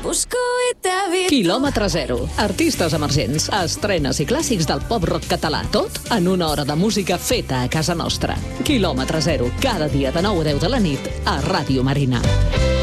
busco y te habito. Quilòmetre zero. Artistes emergents, estrenes i clàssics del pop-rock català. Tot en una hora de música feta a casa nostra. Quilòmetre zero. Cada dia de 9 a 10 de la nit a Ràdio Marina.